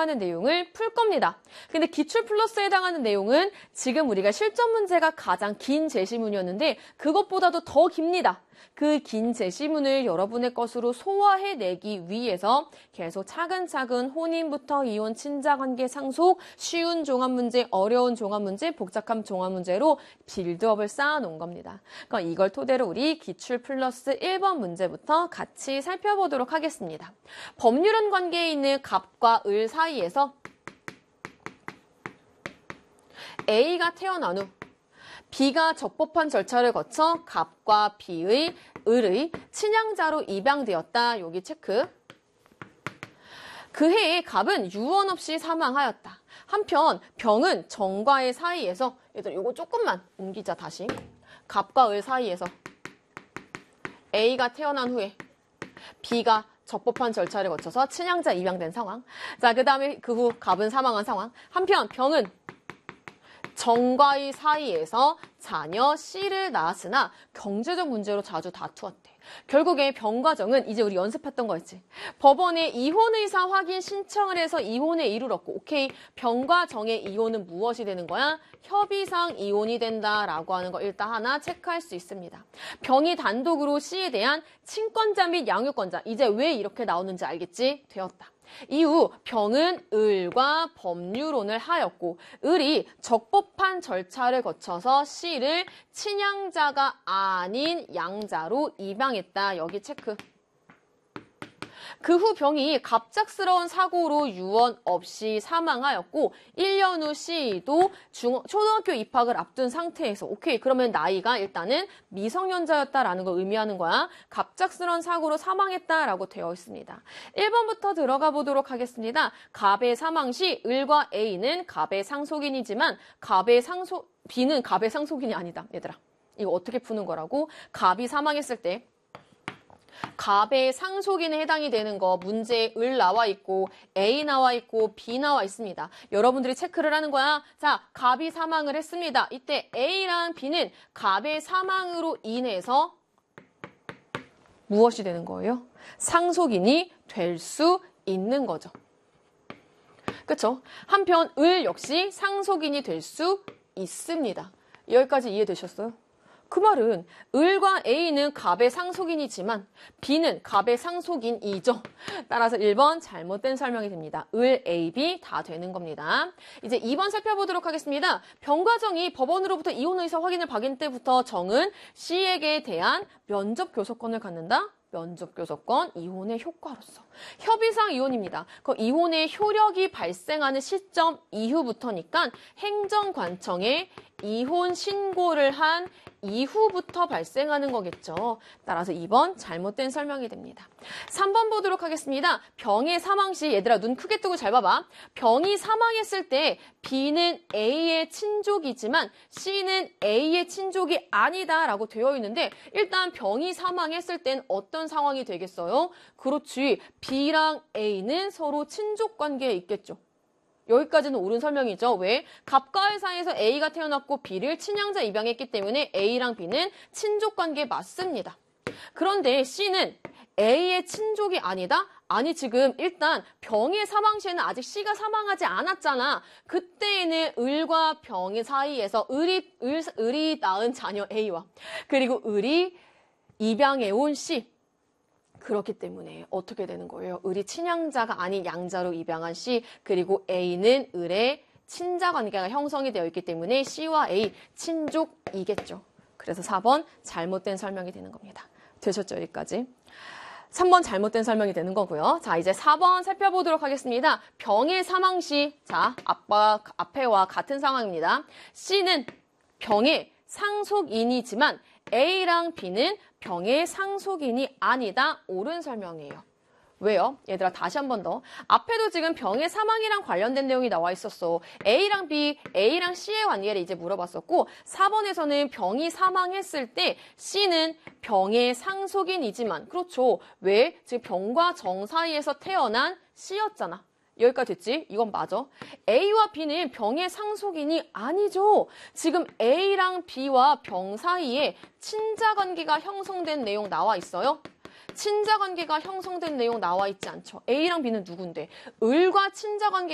해당하는 내용을 풀 겁니다. 근데 기출 플러스에 해당하는 내용은 지금 우리가 실전 문제가 가장 긴 제시문이었는데 그것보다도 더 깁니다. 그 긴 제시문을 여러분의 것으로 소화해내기 위해서 계속 차근차근 혼인부터 이혼, 친자관계 상속, 쉬운 종합문제, 어려운 종합문제, 복잡한 종합문제로 빌드업을 쌓아놓은 겁니다. 그럼 이걸 토대로 우리 기출 플러스 1번 문제부터 같이 살펴보도록 하겠습니다. 법률은 관계에 있는 갑과 을 사이에서 A가 태어난 후 B가 적법한 절차를 거쳐 갑과 B의 을의 친양자로 입양되었다. 여기 체크. 그 해에 갑은 유언 없이 사망하였다. 한편 병은 정과의 사이에서 얘들아 이거 조금만 옮기자 다시. 갑과 을 사이에서 A가 태어난 후에 B가 적법한 절차를 거쳐서 친양자 입양된 상황. 자, 그 다음에 그 후 갑은 사망한 상황. 한편 병은 정과의 사이에서 자녀 C를 낳았으나 경제적 문제로 자주 다투었대. 결국에 병과 정은 이제 우리 연습했던 거였지. 법원에 이혼 의사 확인 신청을 해서 이혼에 이르렀고 오케이. 병과 정의 이혼은 무엇이 되는 거야? 협의상 이혼이 된다라고 하는 거 일단 하나 체크할 수 있습니다. 병이 단독으로 C에 대한 친권자 및 양육권자. 이제 왜 이렇게 나오는지 알겠지? 되었다. 이후 병은 을과 법률혼을 하였고 을이 적법한 절차를 거쳐서 C를 친양자가 아닌 양자로 입양했다. 여기 체크. 그 후 병이 갑작스러운 사고로 유언 없이 사망하였고 1년 후 C도 초등학교 입학을 앞둔 상태에서 오케이 그러면 나이가 일단은 미성년자였다라는 걸 의미하는 거야. 갑작스러운 사고로 사망했다라고 되어 있습니다. 1번부터 들어가 보도록 하겠습니다. 갑의 사망 시 을과 A는 갑의 상속인이지만 B는 갑의 상속인이 아니다. 얘들아 이거 어떻게 푸는 거라고? 갑이 사망했을 때 갑의 상속인에 해당이 되는 거 문제에 을 나와 있고 A 나와 있고 B 나와 있습니다. 여러분들이 체크를 하는 거야. 자, 갑이 사망을 했습니다. 이때 A랑 B는 갑의 사망으로 인해서 무엇이 되는 거예요? 상속인이 될 수 있는 거죠. 그쵸? 한편 을 역시 상속인이 될 수 있습니다. 여기까지 이해되셨어요? 그 말은 을과 A는 갑의 상속인이지만 B는 갑의 상속인이죠. 따라서 1번 잘못된 설명이 됩니다. 을, A, B 다 되는 겁니다. 이제 2번 살펴보도록 하겠습니다. 병과 정이 법원으로부터 이혼 의사 확인을 받은 때부터 정은 C에게 대한 면접 교섭권을 갖는다. 면접 교섭권 이혼의 효과로서. 협의상 이혼입니다. 그 이혼의 효력이 발생하는 시점 이후부터니까 행정관청에 이혼 신고를 한 이후부터 발생하는 거겠죠. 따라서 2번 잘못된 설명이 됩니다. 3번 보도록 하겠습니다. 병의 사망 시 얘들아 눈 크게 뜨고 잘 봐봐. 병이 사망했을 때 B는 A의 친족이지만 C는 A의 친족이 아니다라고 되어 있는데 일단 병이 사망했을 땐 어떤 상황이 되겠어요? 그렇지. B랑 A는 서로 친족 관계에 있겠죠. 여기까지는 옳은 설명이죠. 왜? 갑과 을 사이에서 A가 태어났고 B를 친양자 입양했기 때문에 A랑 B는 친족관계에 맞습니다. 그런데 C는 A의 친족이 아니다? 아니 지금 일단 병의 사망 시에는 아직 C가 사망하지 않았잖아. 그때에는 을과 병의 사이에서 을이 낳은 자녀 A와 그리고 을이 입양해온 C 그렇기 때문에 어떻게 되는 거예요? 을이 친양자가 아닌 양자로 입양한 C 그리고 A는 을의 친자 관계가 형성이 되어 있기 때문에 C와 A 친족이겠죠. 그래서 4번 잘못된 설명이 되는 겁니다. 되셨죠? 여기까지. 3번 잘못된 설명이 되는 거고요. 자, 이제 4번 살펴보도록 하겠습니다. 병의 사망 시, 자, 앞에와 같은 상황입니다. C는 병의 상속인이지만 A랑 B는 병의 상속인이 아니다. 옳은 설명이에요. 왜요? 얘들아 다시 한 번 더. 앞에도 지금 병의 사망이랑 관련된 내용이 나와 있었어. A랑 B, A랑 C의 관계를 이제 물어봤었고 4번에서는 병이 사망했을 때 C는 병의 상속인이지만 그렇죠. 왜? 지금 병과 정 사이에서 태어난 C였잖아. 여기까지 됐지? 이건 맞아. A와 B는 병의 상속인이 아니죠. 지금 A랑 B와 병 사이에 친자관계가 형성된 내용 나와 있어요? 친자관계가 형성된 내용 나와 있지 않죠. A랑 B는 누군데? 을과 친자관계